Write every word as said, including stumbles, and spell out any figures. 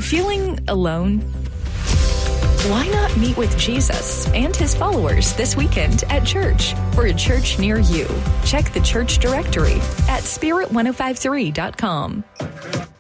Feeling alone? Why not meet with Jesus and his followers this weekend at church? For a church near you, check the church directory at spirit ten fifty-three dot com.